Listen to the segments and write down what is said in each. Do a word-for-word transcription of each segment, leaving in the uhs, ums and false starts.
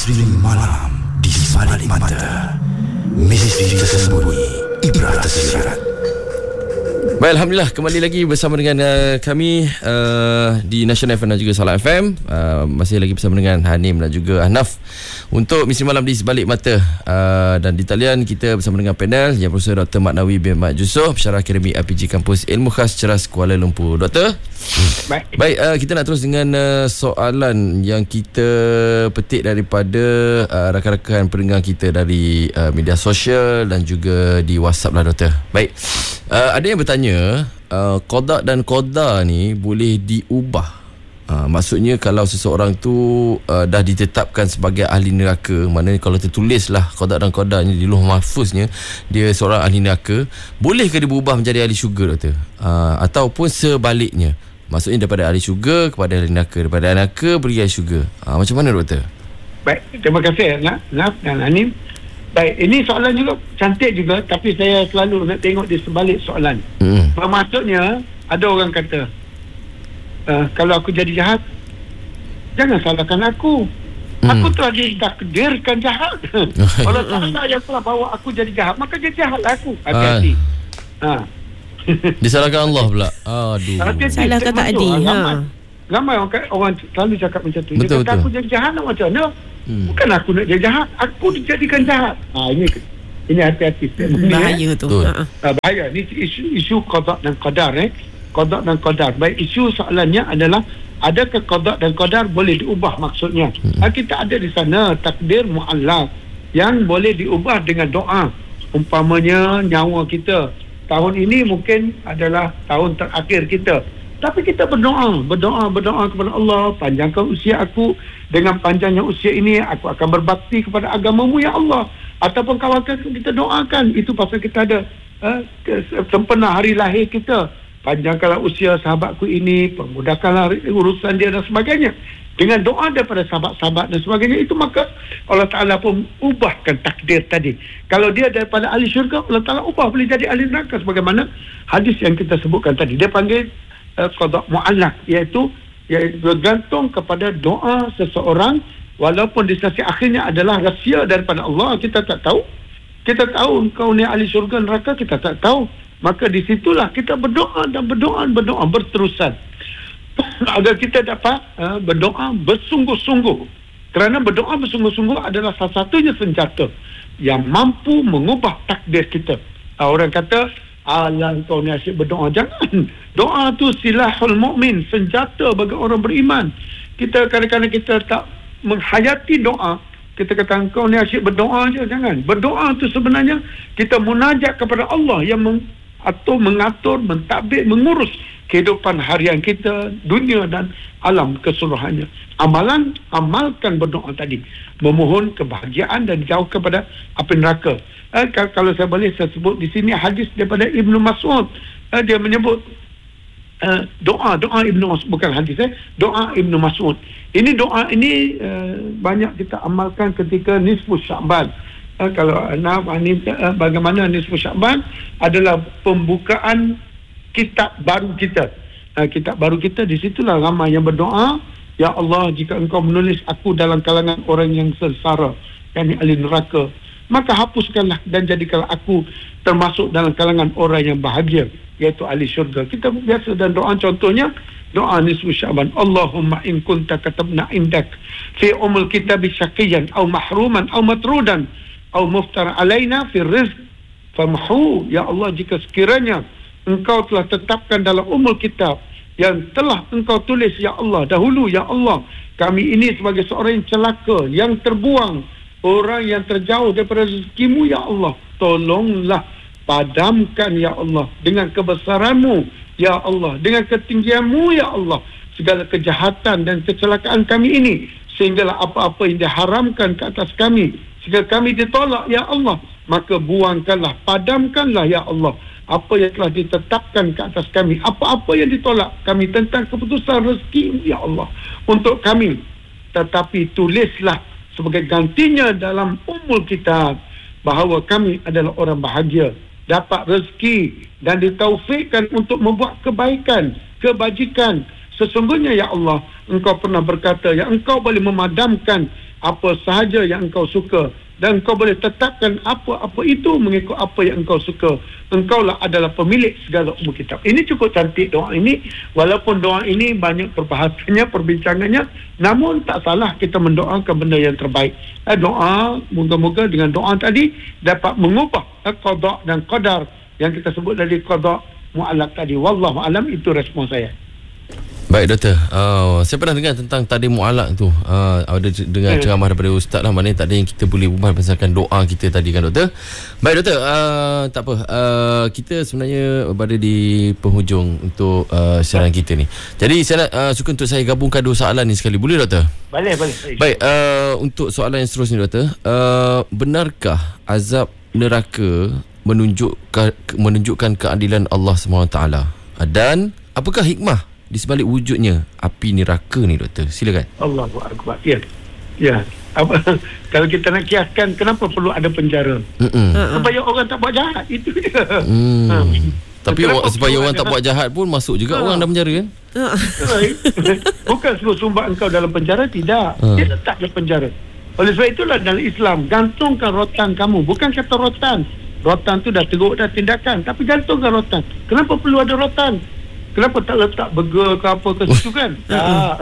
Misteri malam di sebalik mata. Misteri tersembunyi, ibrah tersirat. Baik, Alhamdulillah kembali lagi bersama dengan uh, kami uh, di National F M dan juga Salam F M. uh, Masih lagi bersama dengan Hanim dan juga Ahnaf untuk Misteri Malam di Sebalik Mata. uh, Dan di talian kita bersama dengan panel yang Profesor Doktor Maknawi bin Mat Yusof, Pensyarah Akademi R P G Kampus Ilmu Khas Ceras Kuala Lumpur. Doktor, Baik, Baik uh, kita nak terus dengan uh, soalan yang kita petik daripada uh, rakan-rakan pendengar kita dari uh, media sosial dan juga di WhatsApp lah, Doktor. Baik, uh, ada yang bertanya, Uh, qada dan qadar ni boleh diubah. uh, Maksudnya kalau seseorang tu uh, dah ditetapkan sebagai ahli neraka, maknanya kalau tertulis lah qada dan qadarnya di Lauh Mahfuznya dia seorang ahli neraka, bolehkah dia berubah menjadi ahli syurga, Doktor? uh, Ataupun sebaliknya, maksudnya daripada ahli syurga kepada ahli neraka, daripada ahli neraka pergi ahli syurga. uh, Macam mana, Doktor? baik. Terima kasih Naf dan Hanim. Baik, ini soalan juga cantik juga, tapi saya selalu nak tengok di sebalik soalan. Hmm. Bermaksudnya, ada orang kata, uh, kalau aku jadi jahat, jangan salahkan aku. Hmm. Aku telah ditakdirkan jahat. Allah Ta'ala yang telah bawa aku jadi jahat, maka jadi jahatlah aku. Hati-hati. Ha. Disalahkan Allah pula. Aduh. Salahkan takdir. Ha. Ramai orang, orang selalu cakap macam tu. Betul, dia kata betul. aku jadi jahat nak macam mana? Hmm. Bukan aku nak jadi jahat, aku dijadikan jahat. Ha, ini ini hati-hati. Bahaya tu. Ha. Ha, bahaya. Ini isu isu qada dan qadar eh. Qada dan qadar. Baik, isu soalannya adalah adakah qada dan qadar boleh diubah maksudnya? Hmm. Ha, kita ada di sana takdir muallaq yang boleh diubah dengan doa. Umpamanya nyawa kita tahun ini mungkin adalah tahun terakhir kita. Tapi kita berdoa, berdoa, berdoa kepada Allah, panjangkan usia aku, dengan panjangnya usia ini aku akan berbakti kepada agamamu ya Allah. Ataupun kawan-kawan kita doakan, itu pasal kita ada uh, sempena hari lahir kita, panjangkanlah usia sahabatku ini, permudahkanlah urusan dia dan sebagainya. Dengan doa daripada sahabat-sahabat dan sebagainya, itu maka Allah Ta'ala pun ubahkan takdir tadi. Kalau dia daripada ahli syurga, Allah Ta'ala ubah boleh jadi ahli neraka, sebagaimana hadis yang kita sebutkan tadi. Dia panggil Uh, qada muallaq, iaitu iaitu bergantung kepada doa seseorang, walaupun di sisi akhirnya adalah rahsia daripada Allah, kita tak tahu. Kita tahu engkau ni ahli syurga neraka, kita tak tahu. Maka di situlah kita berdoa dan berdoa dan berdoa berterusan agar kita dapat uh, berdoa bersungguh-sungguh, kerana berdoa bersungguh-sungguh adalah salah satunya senjata yang mampu mengubah takdir kita. uh, Orang kata, alah kau ni asyik berdoa. Jangan. Doa tu silahul mu'min, senjata bagi orang beriman. Kita kadang-kadang kita tak menghayati doa. Kita kata kau ni asyik berdoa je. Jangan. Berdoa tu sebenarnya kita munajat kepada Allah yang meng, atau mengatur, mentadbir, mengurus kehidupan harian kita, dunia dan alam keseluruhannya. Amalan, amalkan berdoa tadi, memohon kebahagiaan dan jauh kepada api neraka. Eh, kalau saya boleh saya sebut di sini hadis daripada Ibnu Mas'ud. Eh, dia menyebut eh, doa doa Ibnu Mas'ud, bukan hadis eh, doa Ibnu Mas'ud. Ini doa ini eh, banyak kita amalkan ketika nisfu Sya'ban. Eh, kalau Ahnaf ini eh, bagaimana nisfu Sya'ban adalah pembukaan kitab baru kita. Uh, kitab baru kita, di situlah ramai yang berdoa, ya Allah, jika engkau menulis aku dalam kalangan orang yang sengsara, yakni ahli neraka, maka hapuskanlah dan jadikanlah aku termasuk dalam kalangan orang yang bahagia, iaitu ahli syurga. Kita biasa dan doa, contohnya doa nisfu Sya'ban, Allahumma in kunta katabna indak fi umul kitab syaqiyan aw mahruman aw matrudan aw muftara alaina fi rizq famhu. Ya Allah, jika sekiranya engkau telah tetapkan dalam umul kitab yang telah engkau tulis ya Allah dahulu, ya Allah, kami ini sebagai seorang yang celaka, yang terbuang, orang yang terjauh daripada rezekimu ya Allah, tolonglah padamkan ya Allah dengan kebesaranmu ya Allah, dengan ketinggianmu ya Allah, segala kejahatan dan kecelakaan kami ini, sehinggalah apa-apa yang diharamkan ke atas kami, sehingga kami ditolak ya Allah, maka buangkanlah, padamkanlah ya Allah apa yang telah ditetapkan ke atas kami, apa-apa yang ditolak kami tentang keputusan rezeki ya Allah untuk kami, tetapi tulislah sebagai gantinya dalam umul kitab bahawa kami adalah orang bahagia, dapat rezeki dan ditaufikkan untuk membuat kebaikan, kebajikan sesungguhnya ya Allah, engkau pernah berkata yang engkau boleh memadamkan apa sahaja yang engkau suka, dan engkau boleh tetapkan apa-apa itu mengikut apa yang engkau suka. Engkaulah adalah pemilik segala umur kitab. Ini cukup cantik doa ini. Walaupun doa ini banyak perbahasannya, perbincangannya, namun tak salah kita mendoakan benda yang terbaik. Eh, doa, moga-moga dengan doa tadi dapat mengubah eh, qada dan qadar yang kita sebut dari qada mu'allaq tadi. Wallahu alam, itu respon saya. Baik doktor, uh, saya pernah dengar tentang tadi mu'allaq tu, uh, ada dengar hmm. ceramah daripada ustaz lah, maknanya tak ada yang kita boleh ubah berdasarkan doa kita tadi kan doktor. Baik doktor, uh, tak apa, uh, kita sebenarnya berada di penghujung untuk uh, siaran kita ni. Jadi saya nak uh, suka untuk saya gabungkan dua soalan ni sekali, boleh doktor? Boleh, boleh. Baik, uh, untuk soalan yang seterusnya doktor, uh, benarkah azab neraka menunjukkan menunjukkan keadilan Allah subhanahu wa taala, dan apakah hikmah di sebalik wujudnya api neraka ni doktor? Silakan. Allahu akbar. Ya. Ya. Apa, kalau kita nak kiaskan, kenapa perlu ada penjara? Mm-mm. Supaya orang tak buat jahat, itu dia. Mm. Ha. Tapi o- supaya orang tak buat jahat pun masuk juga ha. orang dalam penjara kan? Bukan suruh sumbat engkau dalam penjara, tidak. Ha. Dia letak dalam penjara. Oleh sebab itulah dalam Islam, gantungkan rotan kamu. Bukan kata rotan. Rotan tu dah teruk dah tindakan, tapi gantungkan rotan. Kenapa perlu ada rotan? Kenapa tak letak burger ke apa ke situ kan? Tak.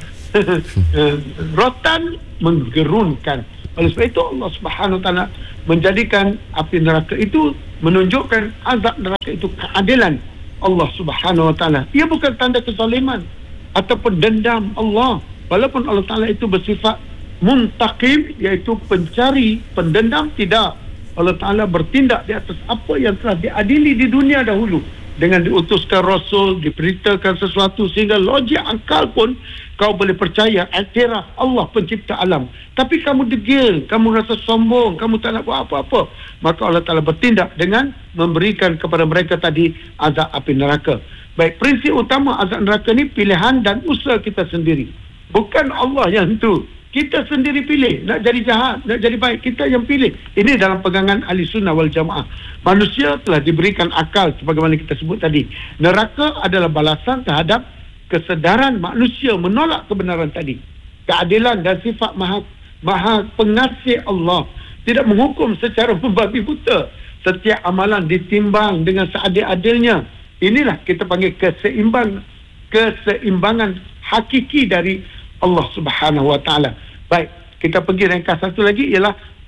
Rotan menggerunkan. Oleh sebab itu Allah Subhanahu Wa Taala menjadikan api neraka itu menunjukkan azab neraka itu keadilan Allah Subhanahu Wa Taala. Ia bukan tanda kezaliman ataupun dendam Allah. Walaupun Allah Taala itu bersifat muntaqim, iaitu pencari, pendendam, tidak. Allah Taala bertindak di atas apa yang telah diadili di dunia dahulu, dengan diutuskan Rasul, diberitakan sesuatu sehingga logik akal pun kau boleh percaya, iktiraf Allah pencipta alam. Tapi kamu degil, kamu rasa sombong, kamu tak nak buat apa-apa, maka Allah Ta'ala bertindak dengan memberikan kepada mereka tadi azab api neraka. Baik, prinsip utama azab neraka ni pilihan dan usaha kita sendiri. Bukan Allah yang tu. Kita sendiri pilih nak jadi jahat, nak jadi baik, kita yang pilih. Ini dalam pegangan ahli sunnah wal jamaah. Manusia telah diberikan akal sebagaimana kita sebut tadi. Neraka adalah balasan terhadap kesedaran manusia menolak kebenaran tadi. Keadilan dan sifat maha, maha pengasih Allah tidak menghukum secara membabi buta. Setiap amalan ditimbang dengan seadil-adilnya. Inilah kita panggil keseimbang, keseimbangan hakiki dari Allah Subhanahu Wa Taala. Baik, kita pergi ringkas satu lagi, ialah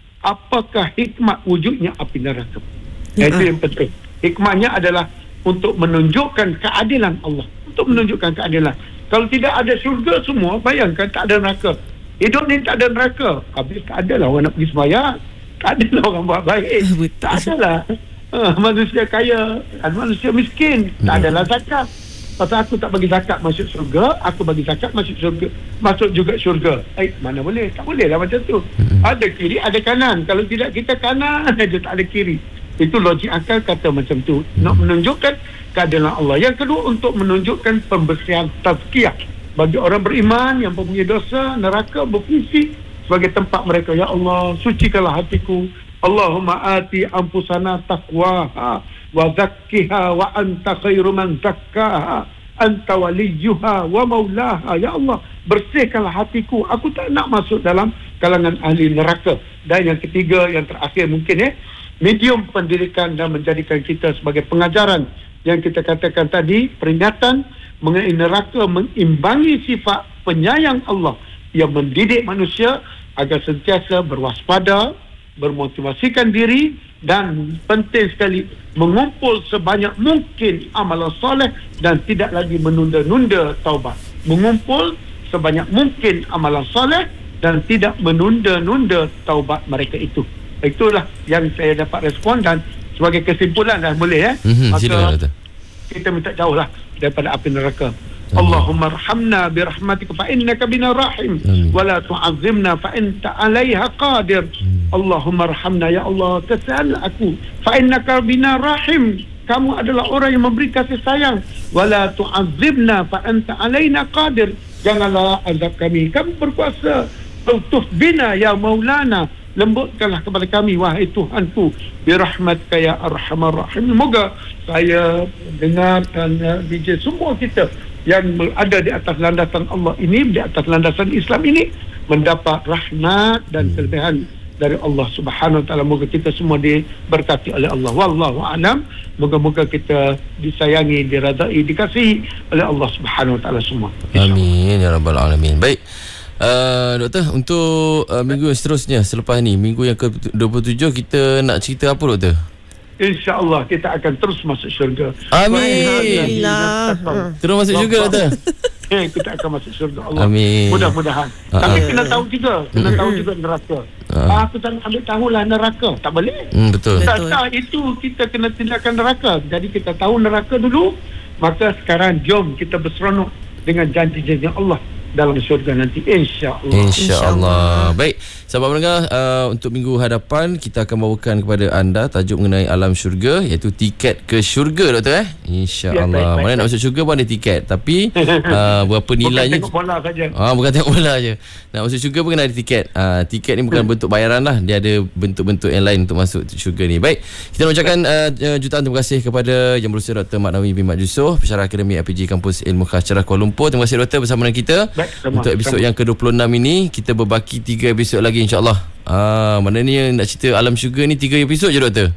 apakah hikmat wujudnya api neraka? Ya. Itu yang penting. Hikmahnya adalah untuk menunjukkan keadilan Allah, untuk menunjukkan keadilan. Kalau tidak ada syurga semua, bayangkan tak ada neraka. Hidup ni tak ada neraka, habis tak adalah orang nak pergi sembahyang, tak adalah orang buat baik, tak adalah uh, manusia kaya, manusia miskin, tak adalah zakat. Pasal aku tak bagi zakat masuk syurga, aku bagi zakat masuk syurga, masuk juga syurga. Eh, mana boleh? Tak boleh lah macam tu. Hmm. Ada kiri, ada kanan. Kalau tidak kita kanan aja, tak ada kiri. Itu logik akal kata macam tu. Hmm. Nak menunjukkan keadilan Allah. Yang kedua, untuk menunjukkan pembersihan tazkiyah bagi orang beriman yang mempunyai dosa. Neraka berfungsi sebagai tempat mereka. Ya Allah, sucikanlah hatiku. Allahumma ati anfusana taqwaha wa zakkiha wa anta khairu man zakkaha anta waliyuha wa maulaha. Ya Allah, bersihkanlah hatiku, aku tak nak masuk dalam kalangan ahli neraka. Dan yang ketiga, yang terakhir mungkin eh, medium pendidikan dan menjadikan kita sebagai pengajaran yang kita katakan tadi, peringatan mengenai neraka mengimbangi sifat penyayang Allah yang mendidik manusia agar sentiasa berwaspada, bermotivasikan diri, dan penting sekali mengumpul sebanyak mungkin amalan soleh dan tidak lagi menunda-nunda taubat. Mengumpul sebanyak mungkin amalan soleh dan tidak menunda-nunda taubat mereka itu. Itulah yang saya dapat respon, dan sebagai kesimpulan dah boleh eh. Mm-hmm, maka kita minta jauhlah daripada api neraka. Allahumma arhamna birahmatika fa innaka bina rahim wa la tu'azzimna fa anta 'alaiha qadir. Allahumma arhamna, ya Allah, kasihanlah aku, fa innaka bina rahim, kamu adalah orang yang memberi kasih sayang, wa la tu'azzibna fa anta 'alaina qadir, janganlah azab kami, kamu berkuasa. Utuf bina ya maulana, lembutkanlah kepada kami wahai Tuhanku, birahmatika ya arhamar rahim. Moga saya dengar dan uh, D J semua kita yang ada di atas landasan Allah ini, di atas landasan Islam ini, mendapat rahmat dan kelebihan dari Allah Subhanahu Wa Taala. Moga kita semua diberkati oleh Allah. Wallahu a'lam. Moga-moga kita disayangi, diradai, dikasihi oleh Allah Subhanahu Wa Taala semua. Amin ya rabbal alamin. Baik. Uh, doktor, untuk uh, minggu seterusnya selepas ni, minggu yang ke dua puluh tujuh, kita nak cerita apa, doktor? InsyaAllah kita akan terus masuk syurga. Amin. Alhamdulillah. Terus masuk syurga, doktor. Eh, kita akan masuk syurga Allah. Amin. Mudah-mudahan. Ha, Tapi ha. kena tahu juga, kena tahu juga neraka. Ha. Ah, aku tak nak ambil tahulah neraka. Tak boleh. Hmm, betul. Tak, Betul. tak, itu kita kena tindakan neraka. Jadi kita tahu neraka dulu, maka sekarang jom kita berseronok dengan janji-janji Allah dalam syurga nanti, insya-Allah. InsyaAllah. Baik, sahabat pendengar, uh, untuk minggu hadapan kita akan bawakan kepada anda tajuk mengenai alam syurga, iaitu tiket ke syurga, doktor eh. InsyaAllah. Ya, baik, baik, Mana baik. nak masuk syurga pun ada tiket, tapi uh, berapa nilainya? Bukan tengok bola saja. Ah, bukan tengok bola je. Nak masuk syurga pun kena ada tiket. Ah, tiket ni bukan bentuk bayaran lah. Dia ada bentuk-bentuk yang lain untuk masuk syurga ni. Baik, kita nak ucapkan uh, jutaan terima kasih kepada Yang Berusia Doktor Mat Nawi bin Mat Yusof, Pensyarah Akademi A P J Kampus Ilmu Khas Cerah Kuala Lumpur. Terima kasih, doktor, bersama dengan kita. Baik, sama, untuk episod sama. yang ke dua puluh enam ini, kita berbaki tiga episod lagi, insya-Allah. Ah, mana ni yang nak cerita alam syurga ni tiga episod je, doktor.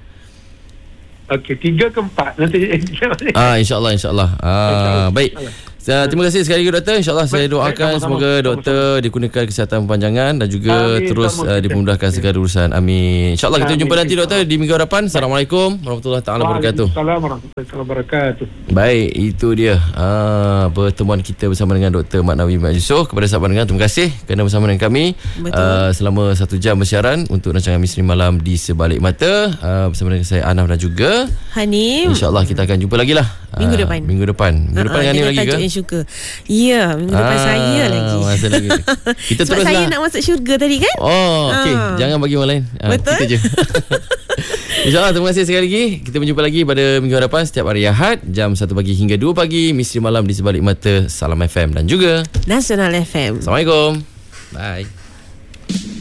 Okey, tiga ke empat nanti. Ah, insya-Allah, insya-Allah. Ah, InsyaAllah. baik. Uh, terima kasih sekali lagi, doktor. InsyaAllah saya Baik, doakan baik, semoga sama-sama, doktor dikurniakan kesihatan panjangan dan juga Amin, terus sama uh, kita. dimudahkan segala urusan. Amin. InsyaAllah kita Amin, jumpa nanti, doktor, insyaAllah. di minggu hadapan. Assalamualaikum warahmatullahi taala wabarakatuh. Waalaikumsalam warahmatullahi wabarakatuh. Baik, itu dia ah, pertemuan kita bersama dengan Doktor Mat Nawi bin Mat Yusof. Kepada sahabat dengar, terima kasih kerana bersama dengan kami uh, selama satu jam bersiaran untuk rancangan Misteri Malam di Sebalik Mata, uh, bersama dengan saya Anaf dan juga Hanim. InsyaAllah kita akan jumpa lagi lah Minggu Ah, depan. Minggu depan Minggu depan dengan Hanim lagi ke? tajuk yang syurga. Ya, minggu depan Ah, saya lagi. masa lagi. Kita Sebab teruslah. saya nak masuk syurga tadi kan? Oh, okey. Ah. Jangan bagi orang lain. Ah, Betul. Kita je. InsyaAllah, terima kasih sekali lagi. Kita berjumpa lagi pada minggu hadapan setiap hari Ahad jam satu pagi hingga dua pagi. Misteri Malam di Sebalik Mata, Salam F M dan juga Nasional F M. Assalamualaikum. Bye.